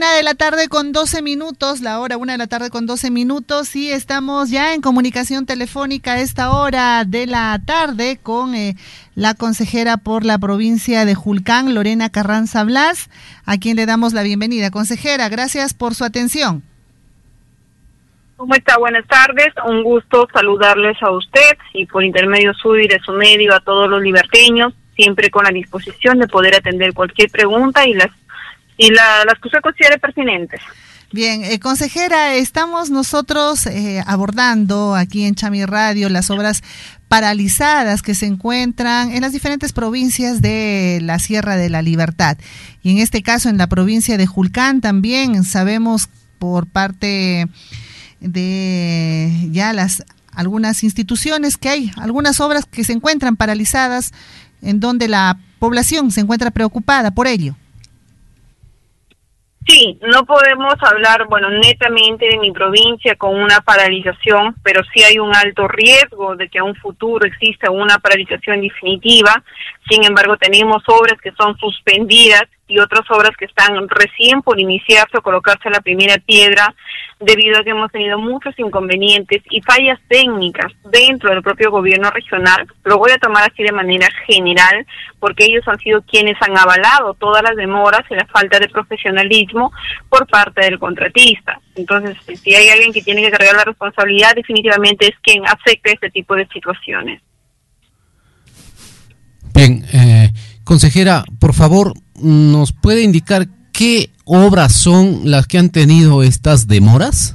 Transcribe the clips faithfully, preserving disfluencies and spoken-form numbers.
Una de la tarde con doce minutos, la hora una de la tarde con doce minutos, y estamos ya en comunicación telefónica a esta hora de la tarde con eh, la consejera por la provincia de Julcán, Lorena Carranza Blas, a quien le damos la bienvenida. Consejera, gracias por su atención. ¿Cómo está? Buenas tardes, un gusto saludarles a usted y por intermedio suyo y de su medio a todos los liberteños, siempre con la disposición de poder atender cualquier pregunta y las y la, las que usted considere pertinentes. Bien, eh, consejera, estamos nosotros eh, abordando aquí en Chami Radio las obras paralizadas que se encuentran en las diferentes provincias de la Sierra de la Libertad. Y en este caso en la provincia de Julcán también sabemos por parte de ya las algunas instituciones que hay algunas obras que se encuentran paralizadas en donde la población se encuentra preocupada por ello. Sí, no podemos hablar, bueno, netamente de mi provincia con una paralización, pero sí hay un alto riesgo de que a un futuro exista una paralización definitiva. Sin embargo, tenemos obras que son suspendidas y otras obras que están recién por iniciarse o colocarse la primera piedra, debido a que hemos tenido muchos inconvenientes y fallas técnicas dentro del propio gobierno regional. Lo voy a tomar así de manera general, porque ellos han sido quienes han avalado todas las demoras y la falta de profesionalismo por parte del contratista. Entonces, si hay alguien que tiene que cargar la responsabilidad, definitivamente es quien acepte este tipo de situaciones. Bien, eh, consejera, por favor, ¿nos puede indicar qué obras son las que han tenido estas demoras?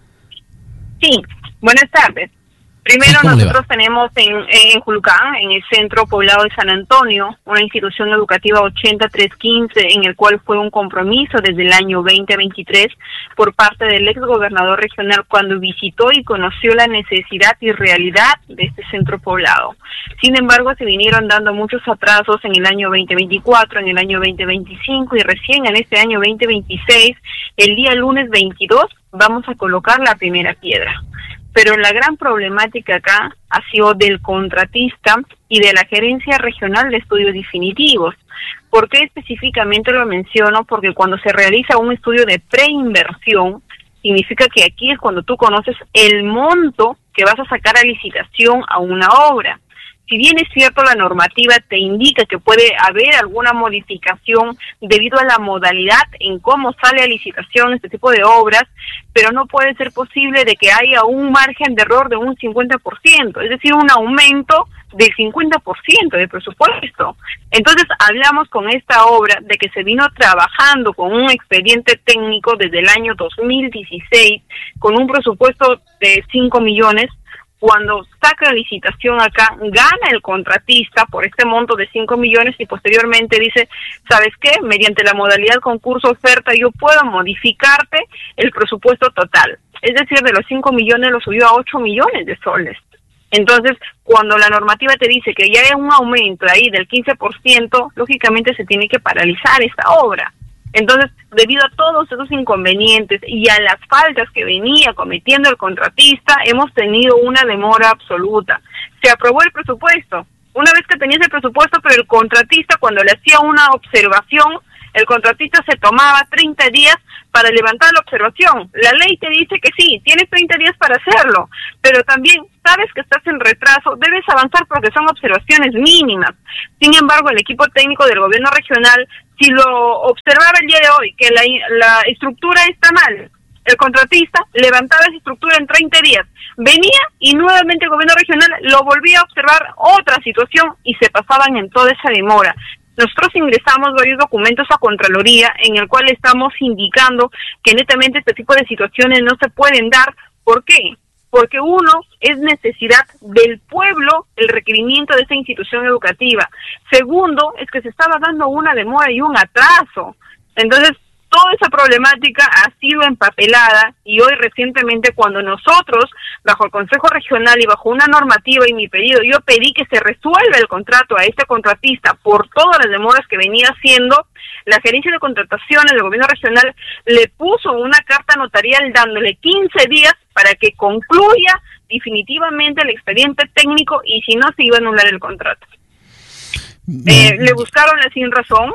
Sí, buenas tardes. Primero, nosotros tenemos en, en Julcán, en el centro poblado de San Antonio, una institución educativa ochenta trescientos quince, en el cual fue un compromiso desde el año veinte veintitrés por parte del ex gobernador regional cuando visitó y conoció la necesidad y realidad de este centro poblado. Sin embargo, se vinieron dando muchos atrasos en el año veinte veinticuatro, en el año veinte veinticinco y recién en este año veinte veintiséis, el día lunes veintidós, vamos a colocar la primera piedra. Pero la gran problemática acá ha sido del contratista y de la Gerencia Regional de Estudios Definitivos. ¿Por qué específicamente lo menciono? Porque cuando se realiza un estudio de preinversión, significa que aquí es cuando tú conoces el monto que vas a sacar a licitación a una obra. Si bien es cierto, la normativa te indica que puede haber alguna modificación debido a la modalidad en cómo sale a licitación este tipo de obras, pero no puede ser posible de que haya un margen de error de un cincuenta por ciento, es decir, un aumento del cincuenta por ciento de presupuesto. Entonces, hablamos con esta obra de que se vino trabajando con un expediente técnico desde el año dos mil dieciséis, con un presupuesto de cinco millones. Cuando saca la licitación acá, gana el contratista por este monto de cinco millones y posteriormente dice, ¿sabes qué? Mediante la modalidad concurso-oferta yo puedo modificarte el presupuesto total. Es decir, de los cinco millones lo subió a ocho millones de soles. Entonces, cuando la normativa te dice que ya hay un aumento ahí del quince por ciento, lógicamente se tiene que paralizar esta obra. Entonces, debido a todos esos inconvenientes y a las faltas que venía cometiendo el contratista, hemos tenido una demora absoluta. Se aprobó el presupuesto. Una vez que tenías el presupuesto, pero el contratista, cuando le hacía una observación, el contratista se tomaba treinta días para levantar la observación. La ley te dice que sí, tienes treinta días para hacerlo, pero también sabes que estás en retraso, debes avanzar porque son observaciones mínimas. Sin embargo, el equipo técnico del gobierno regional, si lo observaba el día de hoy, que la, la estructura está mal, el contratista levantaba esa estructura en treinta días, venía y nuevamente el gobierno regional lo volvía a observar otra situación y se pasaban en toda esa demora. Nosotros ingresamos varios documentos a Contraloría en el cual estamos indicando que netamente este tipo de situaciones no se pueden dar. ¿Por qué? Porque uno, es necesidad del pueblo el requerimiento de esa institución educativa. Segundo, es que se estaba dando una demora y un atraso. Entonces, toda esa problemática ha sido empapelada y hoy recientemente cuando nosotros, bajo el Consejo Regional y bajo una normativa y mi pedido, yo pedí que se resuelva el contrato a este contratista por todas las demoras que venía haciendo, la Gerencia de Contrataciones del Gobierno Regional le puso una carta notarial dándole quince días para que concluya definitivamente el expediente técnico y si no se iba a anular el contrato. Eh, le buscaron la sin razón.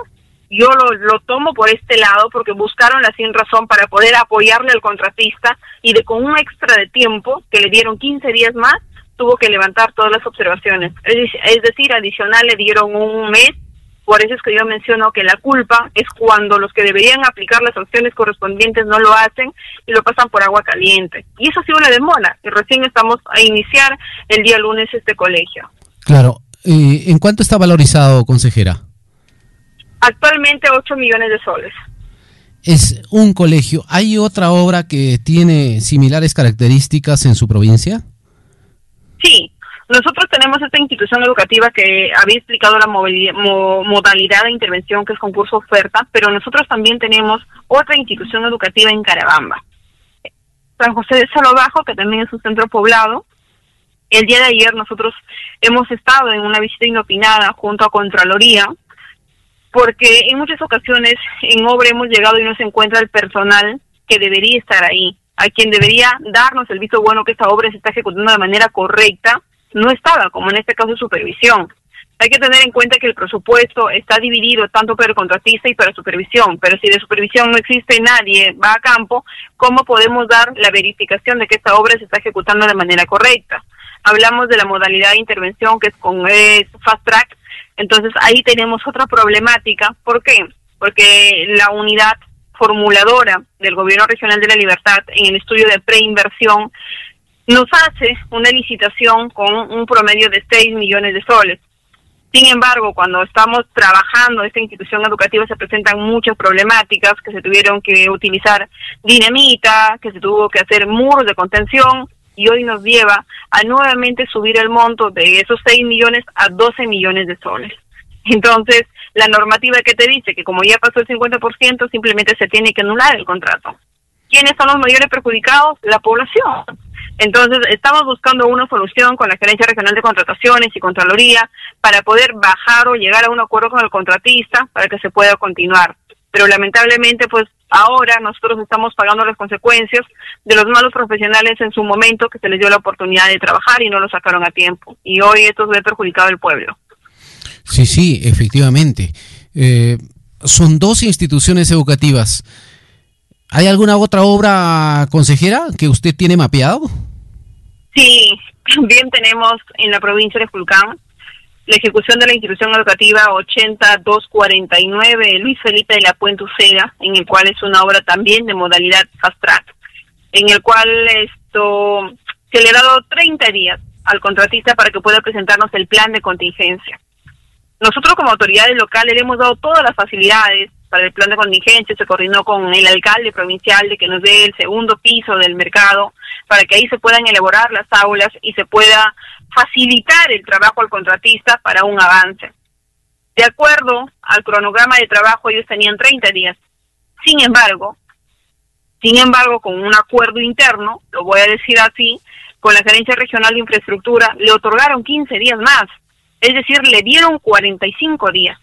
yo lo, lo tomo por este lado porque buscaron la sin razón para poder apoyarle al contratista y de con un extra de tiempo que le dieron quince días más, tuvo que levantar todas las observaciones. Es, es decir, adicional le dieron un mes. Por eso es que yo menciono que la culpa es cuando los que deberían aplicar las sanciones correspondientes no lo hacen y lo pasan por agua caliente. Y eso ha sido una demora. Y recién estamos a iniciar el día lunes este colegio. Claro. Eh, ¿En cuánto está valorizado, consejera? Actualmente ocho millones de soles. Es un colegio. ¿Hay otra obra que tiene similares características en su provincia? Sí. Nosotros tenemos esta institución educativa que había explicado la mo- modalidad de intervención, que es concurso oferta, pero nosotros también tenemos otra institución educativa en Carabamba. San José de Salo Bajo, que también es un centro poblado. El día de ayer nosotros hemos estado en una visita inopinada junto a Contraloría, porque en muchas ocasiones en obra hemos llegado y no se encuentra el personal que debería estar ahí, a quien debería darnos el visto bueno que esta obra se está ejecutando de manera correcta, no estaba, como en este caso de supervisión. Hay que tener en cuenta que el presupuesto está dividido tanto para el contratista y para supervisión, pero si de supervisión no existe nadie, va a campo, ¿cómo podemos dar la verificación de que esta obra se está ejecutando de manera correcta? Hablamos de la modalidad de intervención que es con es Fast Track, entonces ahí tenemos otra problemática. ¿Por qué? Porque la unidad formuladora del Gobierno Regional de la Libertad en el estudio de preinversión nos hace una licitación con un promedio de seis millones de soles. Sin embargo, cuando estamos trabajando esta institución educativa se presentan muchas problemáticas, que se tuvieron que utilizar dinamita, que se tuvo que hacer muros de contención, y hoy nos lleva a nuevamente subir el monto de esos seis millones a doce millones de soles. Entonces, la normativa que te dice que como ya pasó el cincuenta por ciento, simplemente se tiene que anular el contrato. ¿Quiénes son los mayores perjudicados? La población. Entonces, estamos buscando una solución con la Gerencia Regional de Contrataciones y Contraloría para poder bajar o llegar a un acuerdo con el contratista para que se pueda continuar. Pero lamentablemente, pues ahora nosotros estamos pagando las consecuencias de los malos profesionales en su momento que se les dio la oportunidad de trabajar y no lo sacaron a tiempo. Y hoy esto se ve perjudicado al pueblo. Sí, sí, efectivamente. Eh, son dos instituciones educativas. ¿Hay alguna otra obra, consejera, que usted tiene mapeado? Sí, también tenemos en la provincia de Julcán la ejecución de la institución educativa ochenta dos cuarenta y nueve Luis Felipe de la Puente Uceda, en el cual es una obra también de modalidad Fast Track, en el cual esto se le ha dado treinta días al contratista para que pueda presentarnos el plan de contingencia. Nosotros como autoridades locales le hemos dado todas las facilidades para el plan de contingencia, se coordinó con el alcalde provincial de que nos dé el segundo piso del mercado para que ahí se puedan elaborar las aulas y se pueda facilitar el trabajo al contratista para un avance. De acuerdo al cronograma de trabajo, ellos tenían treinta días. Sin embargo, sin embargo, con un acuerdo interno, lo voy a decir así, con la Gerencia Regional de Infraestructura, le otorgaron quince días más. Es decir, le dieron cuarenta y cinco días.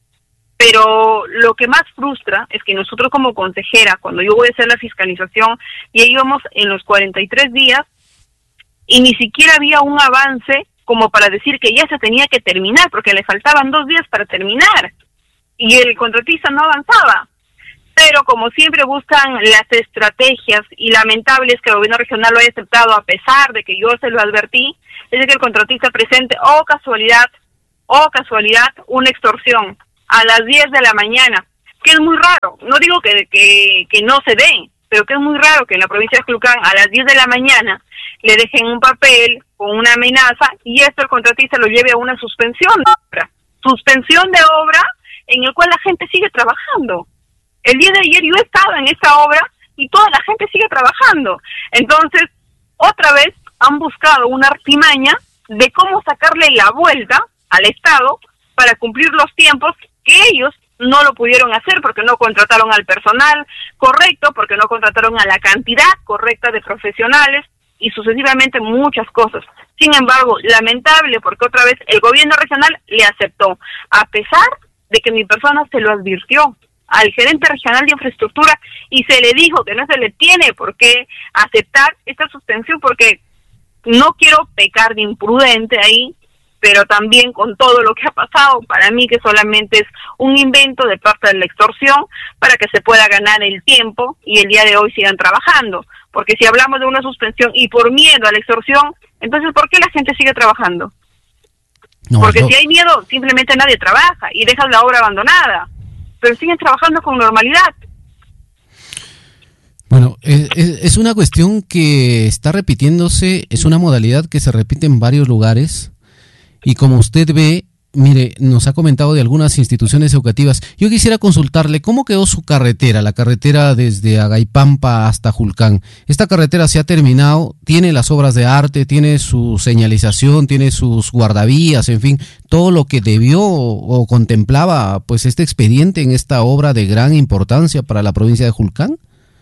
Pero lo que más frustra es que nosotros como consejera, cuando yo voy a hacer la fiscalización, ya íbamos en los cuarenta y tres días y ni siquiera había un avance como para decir que ya se tenía que terminar, porque le faltaban dos días para terminar y el contratista no avanzaba. Pero como siempre buscan las estrategias, y lamentable es que el gobierno regional lo haya aceptado a pesar de que yo se lo advertí, es de que el contratista presente, oh casualidad, oh casualidad, una extorsión a las diez de la mañana, que es muy raro. No digo que, que, que no se den, pero que es muy raro que en la provincia de Julcán a las diez de la mañana le dejen un papel con una amenaza y esto el contratista lo lleve a una suspensión de obra. Suspensión de obra en el cual la gente sigue trabajando. El día de ayer yo estaba en esta obra y toda la gente sigue trabajando. Entonces, otra vez han buscado una artimaña de cómo sacarle la vuelta al Estado para cumplir los tiempos que ellos no lo pudieron hacer porque no contrataron al personal correcto, porque no contrataron a la cantidad correcta de profesionales y sucesivamente muchas cosas. Sin embargo, lamentable porque otra vez el gobierno regional le aceptó, a pesar de que mi persona se lo advirtió al gerente regional de infraestructura y se le dijo que no se le tiene por qué aceptar esta suspensión porque no quiero pecar de imprudente ahí, pero también con todo lo que ha pasado, para mí que solamente es un invento de parte de la extorsión para que se pueda ganar el tiempo y el día de hoy sigan trabajando. Porque si hablamos de una suspensión y por miedo a la extorsión, entonces ¿por qué la gente sigue trabajando? No, Porque no. si hay miedo, simplemente nadie trabaja y dejas la obra abandonada, pero siguen trabajando con normalidad. Bueno, es, es una cuestión que está repitiéndose, es una modalidad que se repite en varios lugares y como usted ve, mire, nos ha comentado de algunas instituciones educativas. Yo quisiera consultarle, ¿cómo quedó su carretera, la carretera desde Agaipampa hasta Julcán? Esta carretera se ha terminado, tiene las obras de arte, tiene su señalización, tiene sus guardavías, en fin, todo lo que debió o, o contemplaba pues este expediente en esta obra de gran importancia para la provincia de Julcán.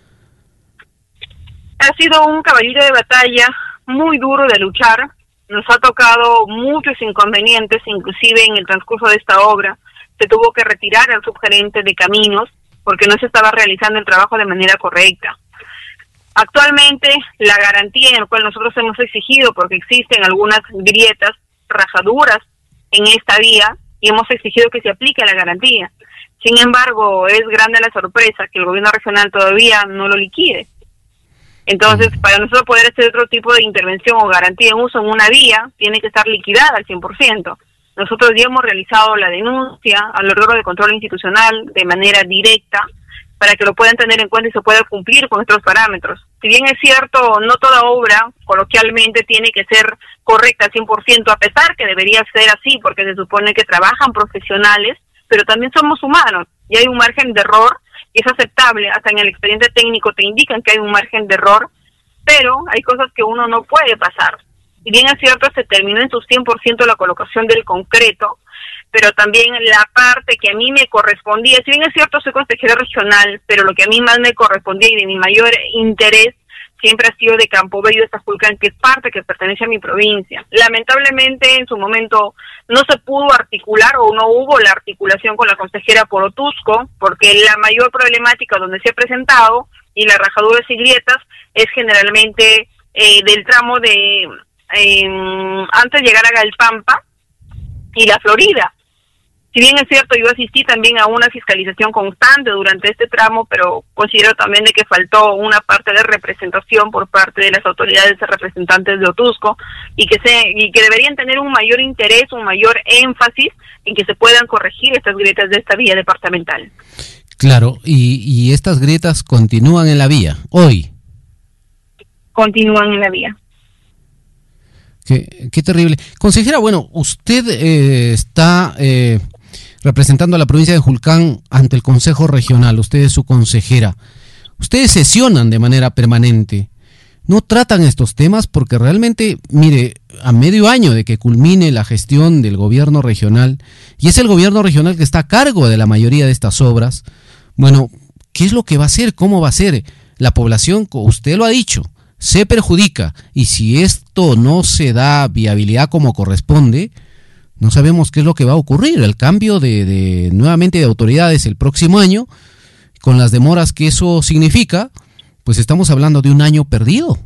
Ha sido un caballito de batalla muy duro de luchar. Nos ha tocado muchos inconvenientes, inclusive en el transcurso de esta obra. Se tuvo que retirar al subgerente de caminos porque no se estaba realizando el trabajo de manera correcta. Actualmente, la garantía en la cual nosotros hemos exigido, porque existen algunas grietas, rajaduras en esta vía, y hemos exigido que se aplique la garantía. Sin embargo, es grande la sorpresa que el gobierno regional todavía no lo liquide. Entonces, para nosotros poder hacer otro tipo de intervención o garantía en uso en una vía, tiene que estar liquidada al cien por ciento. Nosotros ya hemos realizado la denuncia al órgano de control institucional de manera directa para que lo puedan tener en cuenta y se pueda cumplir con nuestros parámetros. Si bien es cierto, no toda obra coloquialmente tiene que ser correcta al cien por ciento, a pesar que debería ser así, porque se supone que trabajan profesionales, pero también somos humanos y hay un margen de error. Es aceptable, hasta en el expediente técnico te indican que hay un margen de error, pero hay cosas que uno no puede pasar. Si bien es cierto, se terminó en su cien por ciento la colocación del concreto, pero también la parte que a mí me correspondía, si bien es cierto, soy consejera regional, pero lo que a mí más me correspondía y de mi mayor interés siempre ha sido de Campo Bello de Julcán, que es parte que pertenece a mi provincia. Lamentablemente, en su momento no se pudo articular o no hubo la articulación con la consejera Porotusco, porque la mayor problemática donde se ha presentado y las rajaduras y grietas es generalmente eh, del tramo de eh, antes de llegar a Agaipampa y la Florida. Si bien es cierto, yo asistí también a una fiscalización constante durante este tramo, pero considero también de que faltó una parte de representación por parte de las autoridades representantes de Otusco y que se y que deberían tener un mayor interés, un mayor énfasis en que se puedan corregir estas grietas de esta vía departamental. Claro, y, y estas grietas continúan en la vía, hoy. Continúan en la vía. Qué, qué terrible. Consejera, bueno, usted eh, está... Eh, representando a la provincia de Julcán ante el Consejo Regional, usted es su consejera. Ustedes sesionan de manera permanente. ¿No tratan estos temas? Porque realmente, mire, a medio año de que culmine la gestión del gobierno regional, y es el gobierno regional que está a cargo de la mayoría de estas obras, bueno, ¿qué es lo que va a hacer? ¿Cómo va a ser? La población, usted lo ha dicho, se perjudica, y si esto no se da viabilidad como corresponde, no sabemos qué es lo que va a ocurrir, el cambio de, de nuevamente de autoridades el próximo año, con las demoras que eso significa, pues estamos hablando de un año perdido.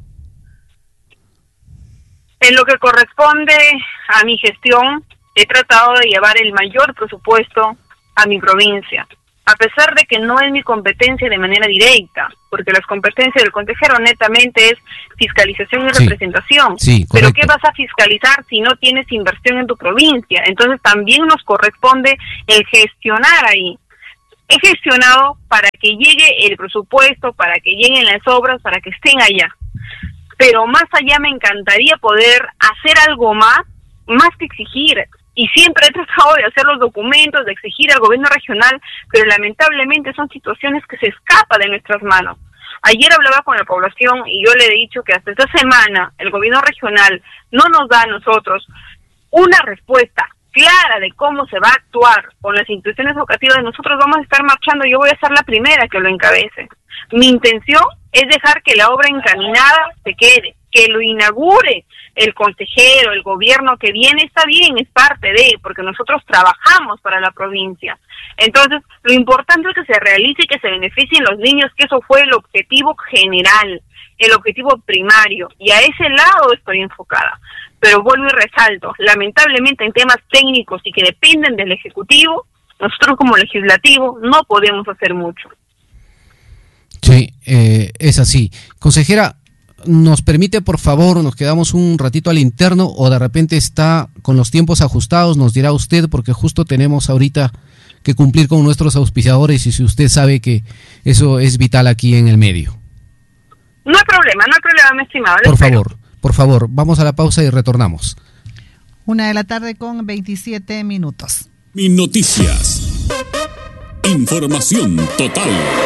En lo que corresponde a mi gestión, he tratado de llevar el mayor presupuesto a mi provincia, a pesar de que no es mi competencia de manera directa, porque las competencias del consejero netamente es fiscalización y sí, representación. Sí, pero ¿qué vas a fiscalizar si no tienes inversión en tu provincia? Entonces también nos corresponde el gestionar ahí. He gestionado para que llegue el presupuesto, para que lleguen las obras, para que estén allá. Pero más allá me encantaría poder hacer algo más, más que exigir. Y siempre he tratado de hacer los documentos, de exigir al gobierno regional, pero lamentablemente son situaciones que se escapan de nuestras manos. Ayer hablaba con la población y yo le he dicho que hasta esta semana el gobierno regional no nos da a nosotros una respuesta clara de cómo se va a actuar con las instituciones educativas. Nosotros vamos a estar marchando, yo voy a ser la primera que lo encabece. Mi intención es dejar que la obra encaminada se quede, que lo inaugure el consejero, el gobierno que viene, está bien, es parte de, porque nosotros trabajamos para la provincia. Entonces, lo importante es que se realice y que se beneficien los niños, que eso fue el objetivo general, el objetivo primario, y a ese lado estoy enfocada. Pero vuelvo y resalto, lamentablemente en temas técnicos y que dependen del Ejecutivo, nosotros como legislativo no podemos hacer mucho. Sí, eh, es así. Consejera, ¿nos permite, por favor, nos quedamos un ratito al interno o de repente está con los tiempos ajustados? Nos dirá usted, porque justo tenemos ahorita que cumplir con nuestros auspiciadores y si usted sabe que eso es vital aquí en el medio. No hay problema, no hay problema, mi estimado. Por favor, por favor, vamos a la pausa y retornamos. Una de la tarde con veintisiete minutos. Mi Noticias. Información total.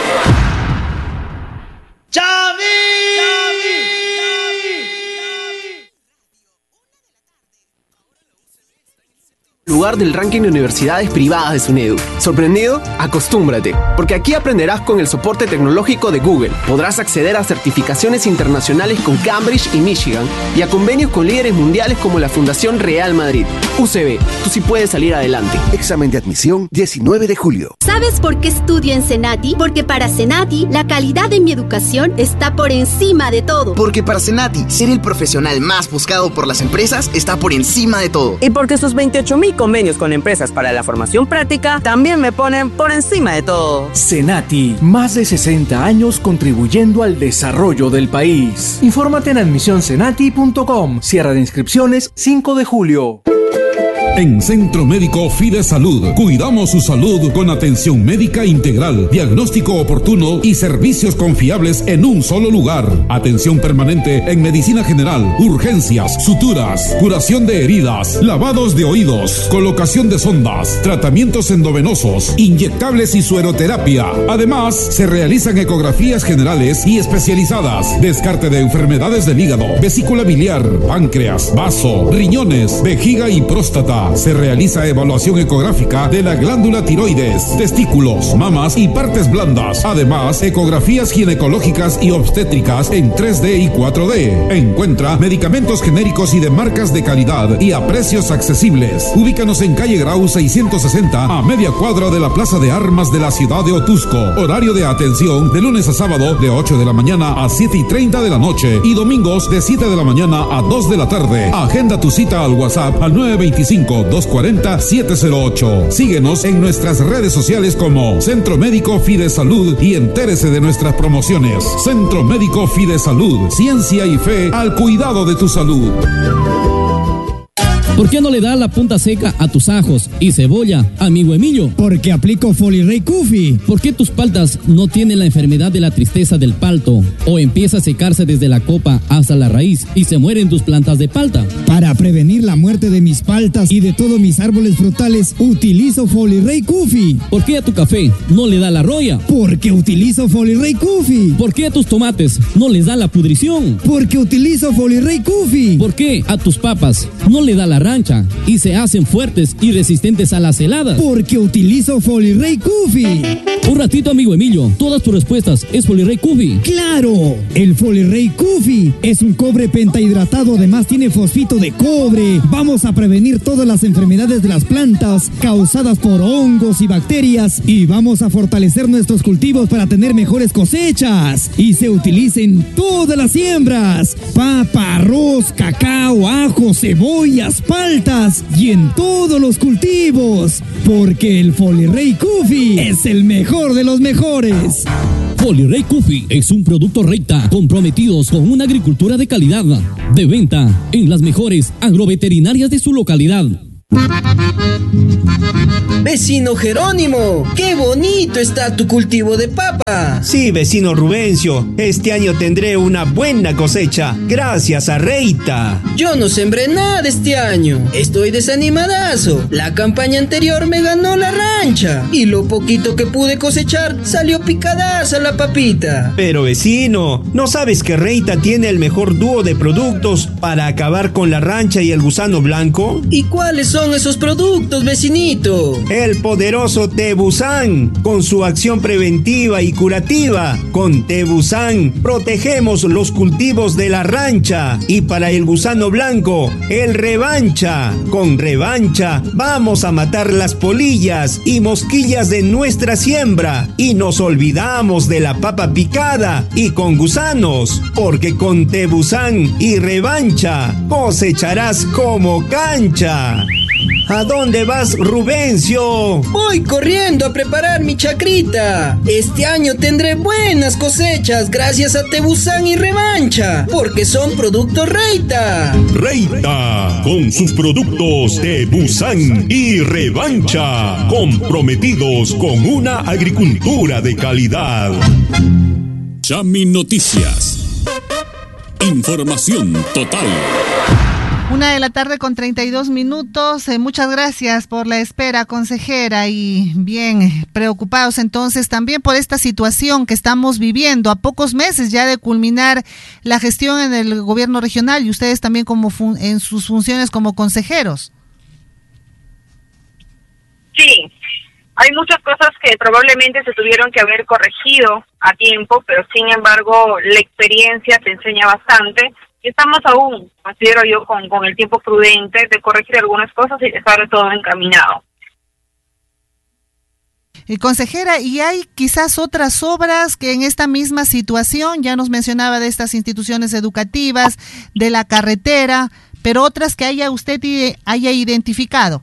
¡Chavi! Lugar del ranking de universidades privadas de SUNEDU. ¿Sorprendido? Acostúmbrate, porque aquí aprenderás con el soporte tecnológico de Google. Podrás acceder a certificaciones internacionales con Cambridge y Michigan y a convenios con líderes mundiales como la Fundación Real Madrid. U C B, tú sí puedes salir adelante. Examen de admisión diecinueve de julio. ¿Sabes por qué estudio en Senati? Porque para Senati, la calidad de mi educación está por encima de todo. Porque para Senati, ser el profesional más buscado por las empresas está por encima de todo. Y porque sus veintiocho mil convenios con empresas para la formación práctica también me ponen por encima de todo. Senati, más de sesenta años contribuyendo al desarrollo del país. Infórmate en admisión senati punto com. Cierre de inscripciones cinco de julio. En Centro Médico Fidesalud, cuidamos su salud con atención médica integral, diagnóstico oportuno y servicios confiables en un solo lugar. Atención permanente en medicina general, urgencias, suturas, curación de heridas, lavados de oídos, colocación de sondas, tratamientos endovenosos, inyectables y sueroterapia. Además, se realizan ecografías generales y especializadas, descarte de enfermedades del hígado, vesícula biliar, páncreas, vaso, riñones, vejiga y próstata. Se realiza evaluación ecográfica de la glándula tiroides, testículos, mamas y partes blandas. Además, ecografías ginecológicas y obstétricas en tres D y cuatro D. Encuentra medicamentos genéricos y de marcas de calidad y a precios accesibles. Ubícanos en calle Grau seiscientos sesenta, a media cuadra de la Plaza de Armas de la ciudad de Otusco. Horario de atención de lunes a sábado de ocho de la mañana a siete y treinta de la noche y domingos de siete de la mañana a dos de la tarde. Agenda tu cita al WhatsApp al nueve veinticinco, dos cuarenta, siete cero ocho. Síguenos en nuestras redes sociales como Centro Médico Fidesalud y entérese de nuestras promociones. Centro Médico Fidesalud, ciencia y fe al cuidado de tu salud. ¿Por qué no le das la punta seca a tus ajos y cebolla, amigo Emilio? Porque aplico Folirey Kufi. ¿Por qué tus paltas no tienen la enfermedad de la tristeza del palto? ¿O empieza a secarse desde la copa hasta la raíz y se mueren tus plantas de palta? Para prevenir la muerte de mis paltas y de todos mis árboles frutales, utilizo Folirey Kufi. ¿Por qué a tu café no le da la roya? Porque utilizo Folirey Kufi. ¿Por qué a tus tomates no les da la pudrición? Porque utilizo Folirey Kufi. ¿Por qué a tus papas no le da la rancha y se hacen fuertes y resistentes a las heladas? Porque utilizo Folirey Kufi. Un ratito, amigo Emilio, todas tus respuestas es Folirey Kufi. ¡Claro! El Folirey Kufi es un cobre pentahidratado, además tiene fosfito de cobre. Vamos a prevenir todas las enfermedades de las plantas causadas por hongos y bacterias y vamos a fortalecer nuestros cultivos para tener mejores cosechas. Y se utiliza en todas las siembras: papa, arroz, cacao, ajo, cebollas, paltas y en todos los cultivos, porque el Folirey Kufi es el mejor de los mejores. Folirey Kufi es un producto Recta, comprometidos con una agricultura de calidad, de venta en las mejores agroveterinarias de su localidad. Vecino Jerónimo, qué bonito está tu cultivo de papa. Sí, vecino Rubencio, este año tendré una buena cosecha, gracias a Reita. Yo no sembré nada este año, estoy desanimadazo. La campaña anterior me ganó la rancha y lo poquito que pude cosechar salió picadaza la papita. Pero vecino, ¿no sabes que Reita tiene el mejor dúo de productos para acabar con la rancha y el gusano blanco? ¿Y cuáles son son esos productos, vecinito? El poderoso Tebusan, con su acción preventiva y curativa. Con Tebusan protegemos los cultivos de la rancha. Y para el gusano blanco, el Revancha. Con Revancha vamos a matar las polillas y mosquillas de nuestra siembra. Y nos olvidamos de la papa picada y con gusanos, porque con Tebusan y Revancha cosecharás como cancha. ¿A dónde vas, Rubencio? Voy corriendo a preparar mi chacrita. Este año tendré buenas cosechas gracias a Tebusan y Revancha, porque son productos Reita. Reita, con sus productos Tebusan y Revancha, comprometidos con una agricultura de calidad. Chami Noticias. Información total. Una de la tarde con treinta y dos minutos. Eh, muchas gracias por la espera, consejera. Y bien, preocupados entonces también por esta situación que estamos viviendo a pocos meses ya de culminar la gestión en el gobierno regional y ustedes también como fun- en sus funciones como consejeros. Sí, hay muchas cosas que probablemente se tuvieron que haber corregido a tiempo, pero sin embargo la experiencia te enseña bastante. Estamos aún, considero yo, con, con el tiempo prudente de corregir algunas cosas y dejar todo encaminado. Eh, consejera, ¿y hay quizás otras obras que en esta misma situación, ya nos mencionaba de estas instituciones educativas, de la carretera, pero otras que haya usted i- haya identificado?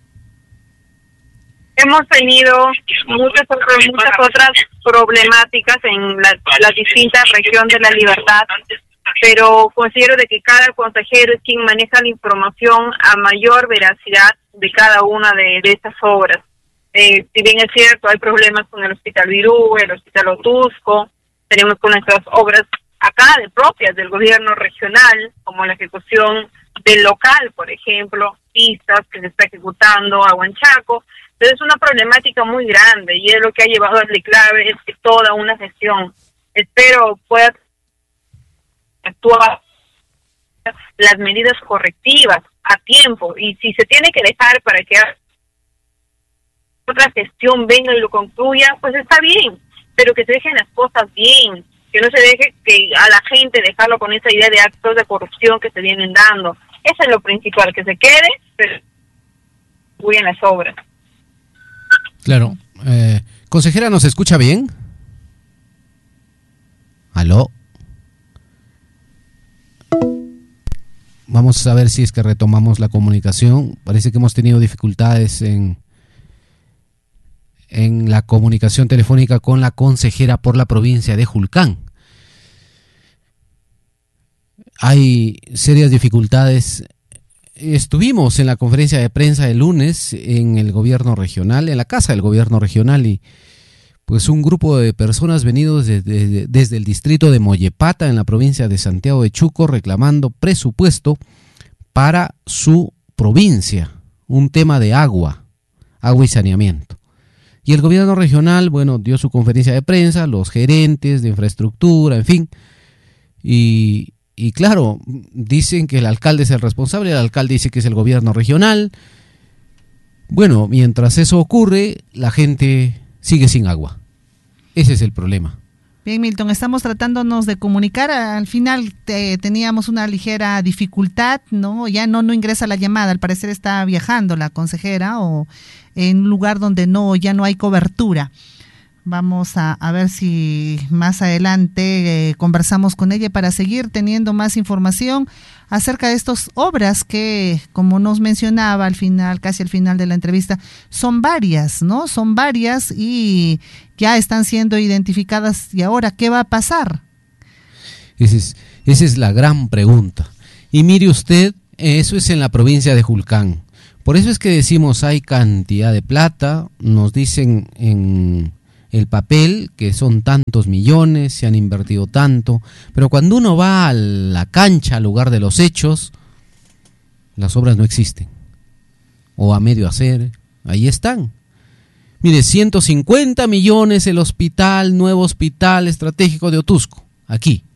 Hemos tenido muchas otras, muchas otras problemáticas en la- las distintas regiones de la libertad, pero considero de que cada consejero es quien maneja la información a mayor veracidad de cada una de, de estas obras. Eh, si bien es cierto, hay problemas con el Hospital Virú, el Hospital Otusco, tenemos con nuestras obras acá de propias del gobierno regional, como la ejecución del local, por ejemplo, pistas que se está ejecutando a Huanchaco. Entonces es una problemática muy grande y es lo que ha llevado al declave, es que toda una gestión. Espero pueda actuar las medidas correctivas a tiempo, y si se tiene que dejar para que otra gestión venga y lo concluya, pues está bien, pero que se dejen las cosas bien, que no se deje que a la gente dejarlo con esa idea de actos de corrupción que se vienen dando. Eso es lo principal, que se quede, pero muy en las obras. Claro. Eh, consejera, ¿nos escucha bien? ¿Aló? Vamos a ver si es que retomamos la comunicación. Parece que hemos tenido dificultades en, en la comunicación telefónica con la consejera por la provincia de Julcán. Hay serias dificultades. Estuvimos en la conferencia de prensa el lunes en el gobierno regional, en la casa del gobierno regional, y pues un grupo de personas venidos de, de, de, desde el distrito de Mollepata en la provincia de Santiago de Chuco reclamando presupuesto para su provincia, un tema de agua, agua y saneamiento. Y el gobierno regional, bueno, dio su conferencia de prensa, los gerentes de infraestructura, en fin, y, y claro, dicen que el alcalde es el responsable, el alcalde dice que es el gobierno regional. Bueno, mientras eso ocurre, la gente sigue sin agua. Ese es el problema. Bien, Milton, estamos tratándonos de comunicar. Al final te, teníamos una ligera dificultad, ¿no? Ya no, no ingresa la llamada. Al parecer está viajando la consejera o en un lugar donde no, ya no hay cobertura. Vamos a, a ver si más adelante eh, conversamos con ella para seguir teniendo más información acerca de estas obras que, como nos mencionaba al final, casi al final de la entrevista, son varias, ¿no? Son varias y ya están siendo identificadas. ¿Y ahora qué va a pasar? Esa es, esa es la gran pregunta. Y mire usted, eso es en la provincia de Julcán. Por eso es que decimos hay cantidad de plata, nos dicen en el papel que son tantos millones, se han invertido tanto, pero cuando uno va a la cancha, al lugar de los hechos, las obras no existen, o a medio hacer, ahí están. Mire, ciento cincuenta millones el hospital, nuevo hospital estratégico de Otusco, aquí.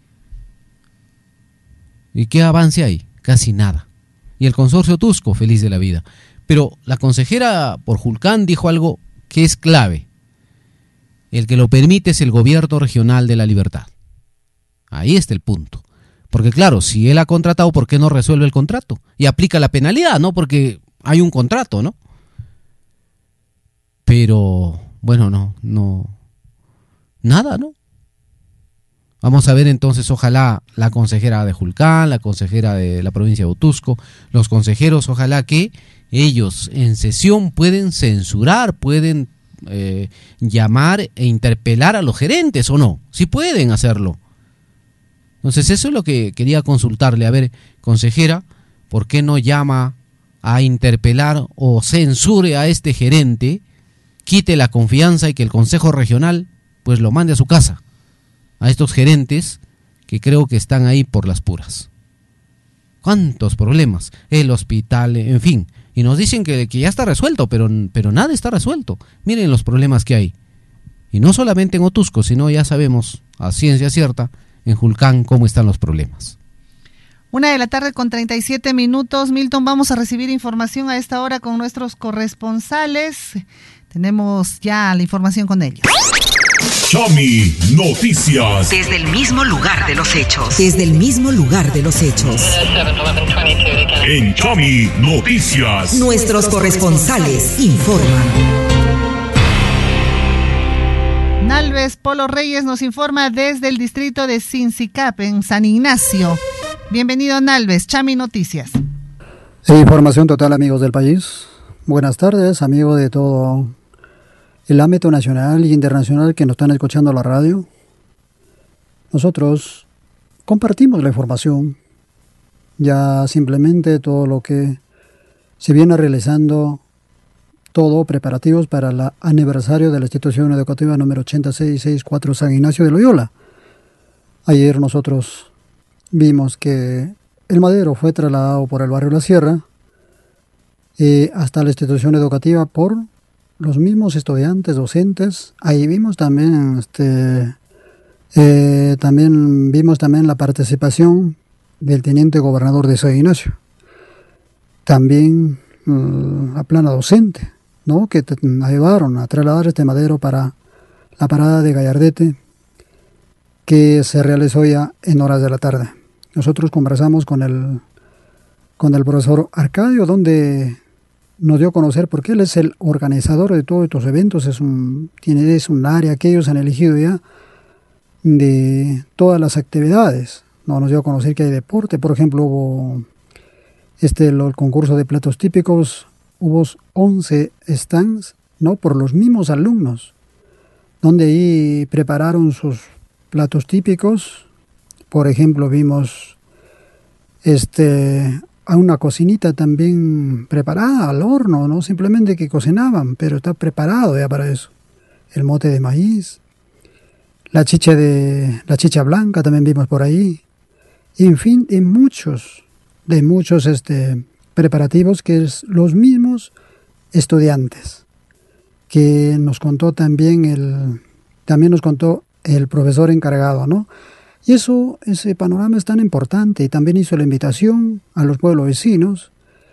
¿Y qué avance hay? Casi nada. Y el consorcio Otusco, feliz de la vida. Pero la consejera por Julcán dijo algo que es clave. El que lo permite es el gobierno regional de La Libertad. Ahí está el punto. Porque claro, si él ha contratado, ¿por qué no resuelve el contrato? Y aplica la penalidad, ¿no? Porque hay un contrato, ¿no? Pero, bueno, no, no, nada, ¿no? Vamos a ver entonces, ojalá la consejera de Julcán, la consejera de la provincia de Otuzco, los consejeros, ojalá que ellos en sesión pueden censurar, pueden eh, llamar e interpelar a los gerentes, ¿o no? Sí pueden hacerlo. Entonces eso es lo que quería consultarle. A ver, consejera, ¿por qué no llama a interpelar o censure a este gerente, quite la confianza y que el Consejo Regional pues lo mande a su casa? A estos gerentes que creo que están ahí por las puras. ¿Cuántos problemas? El hospital, en fin. Y nos dicen que, que ya está resuelto, pero, pero nada está resuelto. Miren los problemas que hay. Y no solamente en Otuzco, sino ya sabemos, a ciencia cierta, en Julcán cómo están los problemas. Una de la tarde con treinta y siete minutos. Milton, vamos a recibir información a esta hora con nuestros corresponsales. Tenemos ya la información con ellos. Chami Noticias. Desde el mismo lugar de los hechos. Desde el mismo lugar de los hechos. En Chami Noticias. Nuestros corresponsales informan. Nalves Polo Reyes nos informa desde el distrito de Sincicap, en San Ignacio. Bienvenido, Nalves, Chami Noticias. Información total, amigos del país. Buenas tardes, amigos de todo el ámbito nacional y internacional que nos están escuchando a la radio. Nosotros compartimos la información, ya simplemente todo lo que se viene realizando, todo preparativos para el aniversario de la institución educativa número ochenta y seis sesenta y cuatro San Ignacio de Loyola. Ayer nosotros vimos que el madero fue trasladado por el barrio La Sierra eh, hasta la institución educativa por los mismos estudiantes, docentes. Ahí vimos también, este, eh, también vimos también la participación del teniente gobernador de San Ignacio. También uh, a plana docente, ¿no? Que te, ayudaron a trasladar este madero para la parada de Gallardete, que se realizó ya en horas de la tarde. Nosotros conversamos con el, con el profesor Arcadio, donde nos dio a conocer porque él es el organizador de todos estos eventos, es un, tiene, es un área que ellos han elegido ya de todas las actividades. No, nos dio a conocer que hay deporte, por ejemplo, hubo este, el, el concurso de platos típicos, hubo once stands, ¿no? Por los mismos alumnos, donde ahí prepararon sus platos típicos. Por ejemplo, vimos este... a una cocinita también preparada al horno, no simplemente que cocinaban, pero está preparado ya para eso. El mote de maíz, la chicha de la chicha blanca también vimos por ahí. En fin, de muchos, de muchos este preparativos que es los mismos estudiantes, que nos contó también el también nos contó el profesor encargado, ¿no? Y eso, ese panorama es tan importante. Y también hizo la invitación a los pueblos vecinos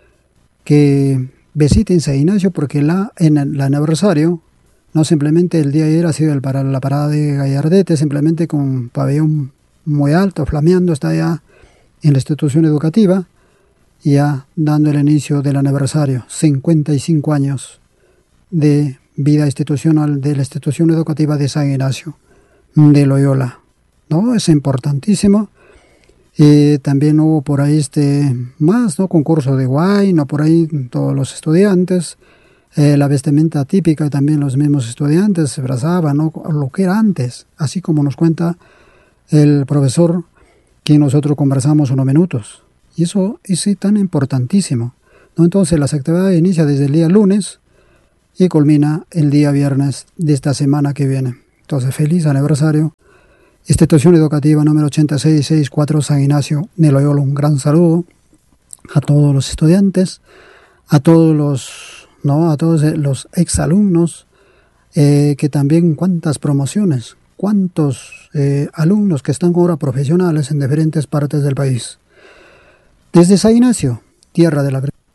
que visiten San Ignacio, porque la, en el aniversario, no simplemente el día de ayer ha sido el para, la parada de Gallardete, simplemente con pabellón muy alto, flameando, está ya en la institución educativa, ya dando el inicio del aniversario, cincuenta y cinco años de vida institucional de la institución educativa de San Ignacio de Loyola. ¿No? Es importantísimo. Eh, también hubo por ahí este más, ¿no? Concurso de guay, ¿no? Por ahí todos los estudiantes, eh, la vestimenta típica también los mismos estudiantes se abrazaban, ¿no? Lo que era antes, así como nos cuenta el profesor, que nosotros conversamos unos minutos. Y eso es tan importantísimo, ¿no? Entonces las actividades inician desde el día lunes y culmina el día viernes de esta semana que viene. Entonces, feliz aniversario. Institución Educativa número ochenta y seis sesenta y cuatro San Ignacio de Loyola. Un gran saludo a todos los estudiantes, a todos los, no, a todos los exalumnos, eh, que también cuántas promociones, cuántos eh, alumnos que están ahora profesionales en diferentes partes del país. Desde San Ignacio, tierra de la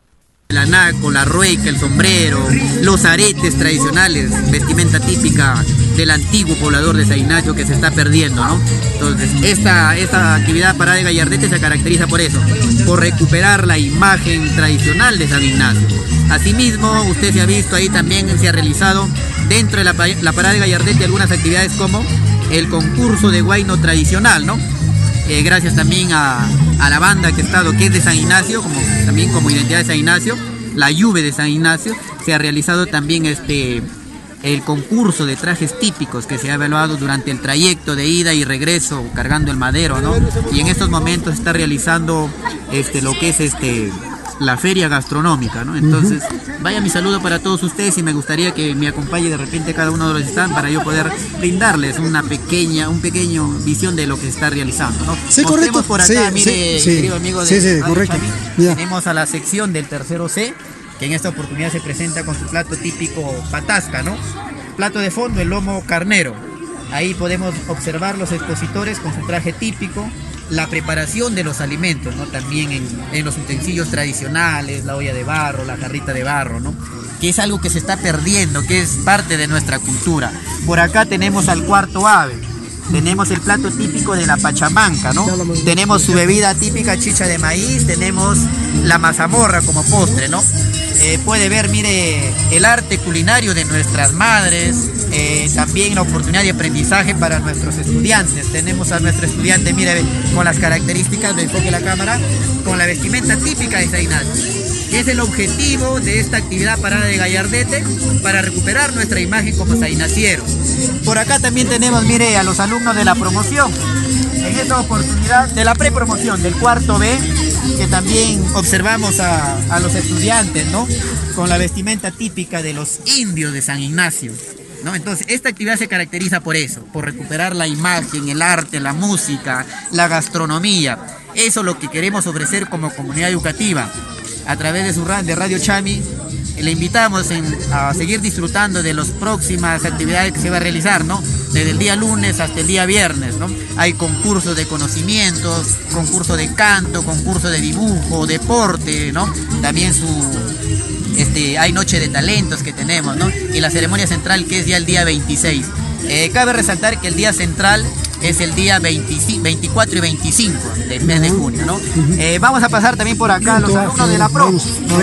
el anaco, la rueca, el sombrero, los aretes tradicionales, vestimenta típica del antiguo poblador de San Ignacio que se está perdiendo, ¿no? Entonces, esta, esta actividad Parada de Gallardete se caracteriza por eso, por recuperar la imagen tradicional de San Ignacio. Asimismo, usted se ha visto ahí también se ha realizado dentro de la, la Parada de Gallardete algunas actividades como el concurso de huayno tradicional, ¿no? Eh, gracias también a, a la banda que ha estado, que es de San Ignacio, como, también como identidad de San Ignacio, la Juve de San Ignacio, se ha realizado también este... el concurso de trajes típicos que se ha evaluado durante el trayecto de ida y regreso cargando el madero, ¿no? Y en estos momentos se está realizando este, lo que es este, la feria gastronómica, ¿no? Entonces, vaya mi saludo para todos ustedes y me gustaría que me acompañe de repente cada uno de los stands para yo poder brindarles una pequeña, un pequeño visión de lo que se está realizando, ¿no? Sí, correcto. Por acá, sí, mire, sí, querido amigo de sí, sí, correcto. Chami, tenemos a la sección del tercero C, que en esta oportunidad se presenta con su plato típico patasca, ¿no? Plato de fondo, el lomo carnero. Ahí podemos observar los expositores con su traje típico, la preparación de los alimentos, ¿no? También en, en los utensilios tradicionales, la olla de barro, la jarrita de barro, ¿no? Que es algo que se está perdiendo, que es parte de nuestra cultura. Por acá tenemos al cuarto ave. Tenemos el plato típico de la pachamanca, ¿no? Tenemos su bebida típica, chicha de maíz, tenemos la mazamorra como postre, ¿no? Eh, puede ver, mire, el arte culinario de nuestras madres, eh, también la oportunidad de aprendizaje para nuestros estudiantes. Tenemos a nuestro estudiante, mire, con las características, le enfoque la cámara, con la vestimenta típica de San Ignacio. Es el objetivo de esta actividad Parada de Gallardete para recuperar nuestra imagen como sainacieros. Por acá también tenemos, mire, a los alumnos de la promoción. En esta oportunidad de la prepromoción del cuarto B, que también observamos a, a los estudiantes, ¿no? Con la vestimenta típica de los indios de San Ignacio, ¿no? Entonces, esta actividad se caracteriza por eso, por recuperar la imagen, el arte, la música, la gastronomía. Eso es lo que queremos ofrecer como comunidad educativa. A través de su de Radio Chami, le invitamos en, a seguir disfrutando de las próximas actividades que se va a realizar, ¿no? Desde el día lunes hasta el día viernes, ¿no? Hay concursos de conocimientos, concurso de canto, concurso de dibujo, deporte, ¿no? También su, este, hay noche de talentos que tenemos, ¿no? Y la ceremonia central que es ya el día veintiséis. Eh, cabe resaltar que el día central es el día veinticinco, veinticuatro y veinticinco del mes de junio, ¿no? Eh, vamos a pasar también por acá a los alumnos de la pro,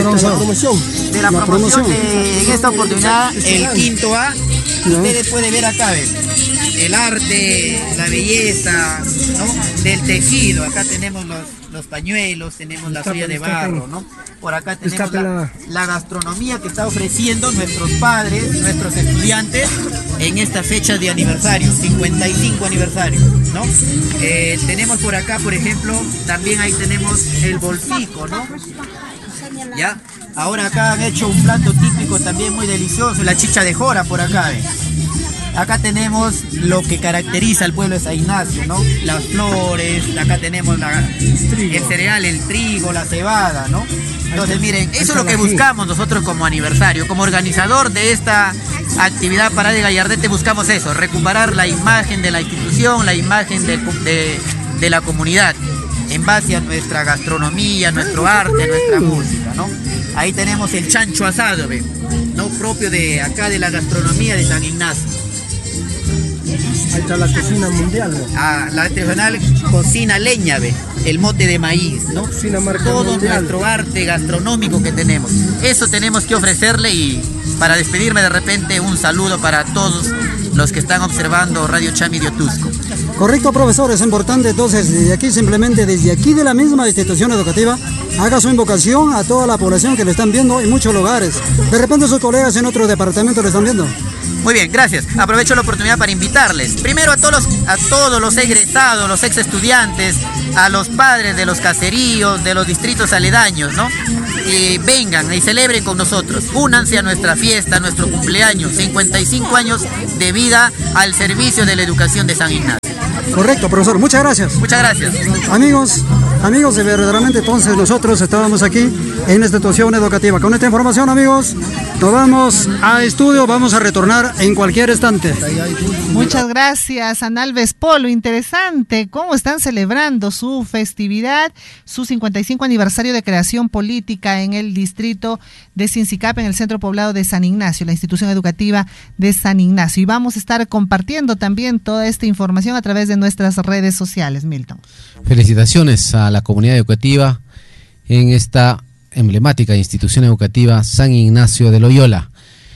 de la promoción de, en esta oportunidad el quinto A. Ustedes pueden ver acá, ¿ven? El arte, la belleza, ¿no? Del tejido. Acá tenemos los, los pañuelos, tenemos la olla de barro, ¿no? Por acá tenemos la, la gastronomía que está ofreciendo nuestros padres, nuestros estudiantes en esta fecha de aniversario, cincuenta y cinco aniversario, ¿no? Eh, tenemos por acá, por ejemplo, también ahí tenemos el bolsico, ¿no? ¿Ya? Ahora acá han hecho un plato típico también muy delicioso, la chicha de jora por acá, ¿eh? Acá tenemos lo que caracteriza al pueblo de San Ignacio, ¿no? Las flores, acá tenemos la, el cereal, el trigo, la cebada, ¿no? Entonces miren, eso es lo que buscamos nosotros como aniversario, como organizador de esta actividad Parada de Gallardete, buscamos eso, recuperar la imagen de la institución, la imagen de, de, de la comunidad, en base a nuestra gastronomía, nuestro arte, nuestra música, ¿no? Ahí tenemos el chancho asado, ¿ve? ¿No? Propio de acá de la gastronomía de San Ignacio. Ahí está la cocina mundial, ¿no? Ah, la tradicional cocina leña, ¿ve? El mote de maíz, ¿no? Cocina marca todo mundial. Nuestro arte gastronómico que tenemos. Eso tenemos que ofrecerle y para despedirme de repente un saludo para todos los que están observando Radio Chami de Otusco. Correcto, profesor, es importante entonces desde aquí, simplemente desde aquí de la misma institución educativa, haga su invocación a toda la población que lo están viendo en muchos lugares. De repente sus colegas en otros departamentos lo están viendo. Muy bien, gracias. Aprovecho la oportunidad para invitarles. Primero a todos los, a todos los egresados, los ex estudiantes, a los padres de los caseríos, de los distritos aledaños, ¿no? Y vengan y celebren con nosotros. Únanse a nuestra fiesta, a nuestro cumpleaños. cincuenta y cinco años de vida al servicio de la educación de San Ignacio. Correcto, profesor. Muchas gracias. Muchas gracias. Amigos, amigos, de verdaderamente entonces nosotros estábamos aquí en esta institución educativa. Con esta información, amigos, nos vamos a estudio, vamos a retornar en cualquier instante. Muchas gracias, Analves Polo. Interesante cómo están celebrando su festividad, su cincuenta y cinco aniversario de creación política en el distrito de Sincicap, en el centro poblado de San Ignacio, la institución educativa de San Ignacio. Y vamos a estar compartiendo también toda esta información a través de nuestras redes sociales, Milton. Felicitaciones a la comunidad educativa en esta emblemática institución educativa San Ignacio de Loyola.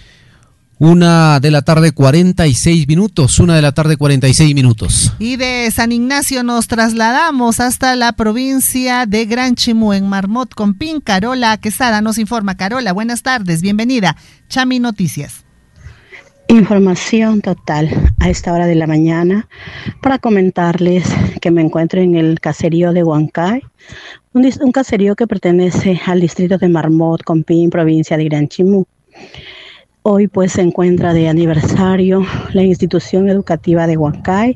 Una de la tarde, cuarenta y seis minutos, una de la tarde, cuarenta y seis minutos. Y de San Ignacio nos trasladamos hasta la provincia de Gran Chimú, en Marmot Compín. Carola Quesada nos informa. Carola, buenas tardes, bienvenida. Chami Noticias. Información total a esta hora de la mañana para comentarles que me encuentro en el caserío de Huancay, un, un caserío que pertenece al distrito de Marmot Compín, provincia de Gran Chimú. Hoy pues se encuentra de aniversario la institución educativa de Huancay,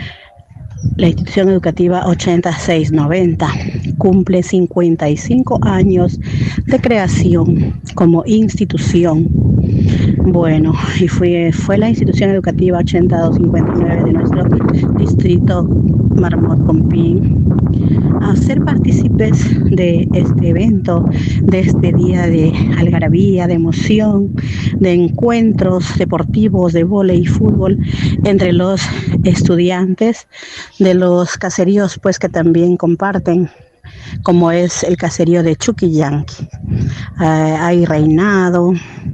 la institución educativa ochenta y seis noventa, cumple cincuenta y cinco años de creación como institución. Bueno, y fue, fue la institución educativa ochenta y dos cincuenta y nueve de nuestro distrito Marmot Compín a ser partícipes de este evento, de este día de algarabía, de emoción, de encuentros deportivos de vóley y fútbol entre los estudiantes de los caseríos pues que también comparten, como es el caserío de Chuquillanqui. Eh, hay reinado,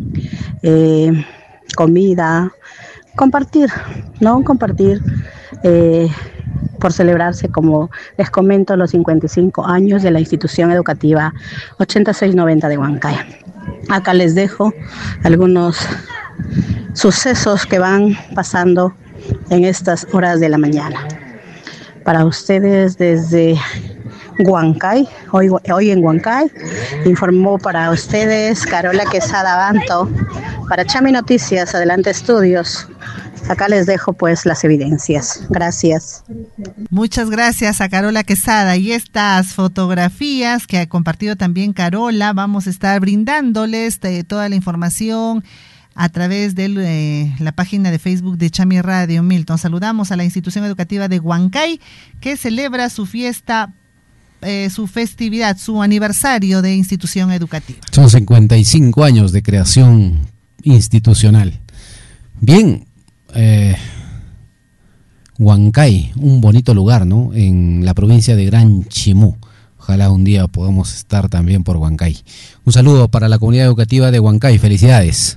eh, comida, compartir, ¿no? Compartir eh, por celebrarse, como les comento, los cincuenta y cinco años de la institución educativa ochenta y seis noventa de Huancay. Acá les dejo algunos sucesos que van pasando en estas horas de la mañana. Para ustedes desde Huancay, hoy, hoy en Huancay, informó para ustedes Carola Quesada Banto, para Chami Noticias, Adelante Estudios. Acá les dejo pues las evidencias. Gracias. Muchas gracias a Carola Quesada. Y estas fotografías que ha compartido también Carola, vamos a estar brindándoles de toda la información a través de eh, la página de Facebook de Chami Radio. Milton, saludamos a la institución educativa de Huancay, que celebra su fiesta, eh, su festividad, su aniversario de institución educativa. Son cincuenta y cinco años de creación institucional. Bien, eh, Huancay, un bonito lugar, ¿no? En la provincia de Gran Chimú. Ojalá un día podamos estar también por Huancay. Un saludo para la comunidad educativa de Huancay. Felicidades.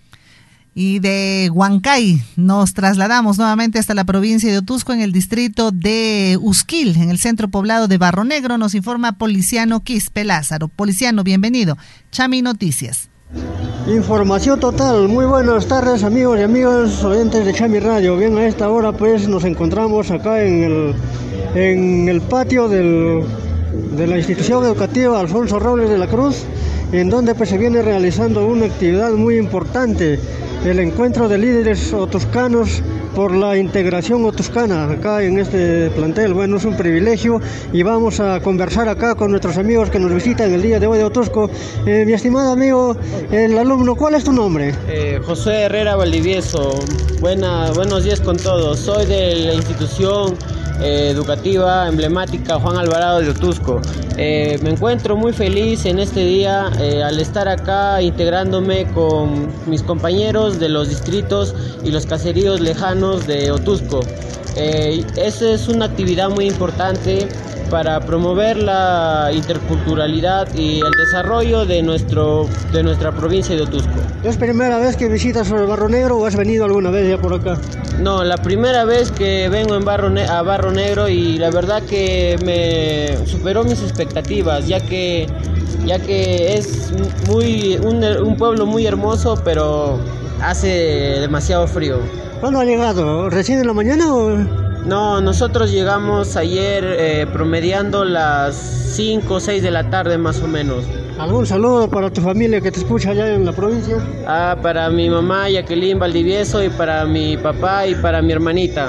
Y de Huancay nos trasladamos nuevamente hasta la provincia de Otusco, en el distrito de Usquil, en el centro poblado de Barro Negro. Nos informa Policiano Quispe Lázaro. Policiano, bienvenido. Chami Noticias. Información total. Muy buenas tardes, amigos y amigas oyentes de Chami Radio. Bien, a esta hora pues nos encontramos acá en el, en el patio del, de la institución educativa Alfonso Robles de la Cruz, en donde pues se viene realizando una actividad muy importante, el encuentro de líderes otuscanos por la integración otuscana acá en este plantel. Bueno, es un privilegio y vamos a conversar acá con nuestros amigos que nos visitan el día de hoy de Otusco. Eh, mi estimado amigo, el alumno, ¿cuál es tu nombre? Eh, José Herrera Valdivieso. Buena, buenos días con todos. Soy de la institución eh, educativa emblemática Juan Alvarado de Otusco. Eh, me encuentro muy feliz en este día eh, al estar acá integrándome con mis compañeros de los distritos y los caseríos lejanos de Otusco. Eh, esa es una actividad muy importante para promover la interculturalidad y el desarrollo de nuestro de nuestra provincia de Otusco. ¿Es primera vez que visitas Barro Negro o has venido alguna vez ya por acá? No, la primera vez que vengo en Barro Ne- a Barro Negro, y la verdad que me superó mis expectativas, ya que ya que es muy un, un pueblo muy hermoso, pero hace demasiado frío. ¿Cuándo ha llegado? ¿Recién en la mañana o...? No, nosotros llegamos ayer eh, promediando las cinco o seis de la tarde más o menos. ¿Algún saludo para tu familia que te escucha allá en la provincia? Ah, para mi mamá Jacqueline Valdivieso, y para mi papá y para mi hermanita.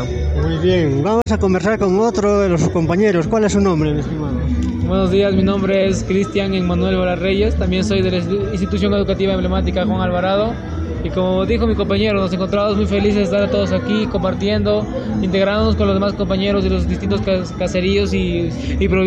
Muy bien, vamos a conversar con otro de los compañeros. ¿Cuál es su nombre, mi estimado? Buenos días, mi nombre es Cristian Emmanuel Vara Reyes, también soy de la institución educativa emblemática Juan Alvarado. Y como dijo mi compañero, nos encontramos muy felices de estar todos aquí compartiendo, integrándonos con los demás compañeros de los distintos caseríos y, y provincias.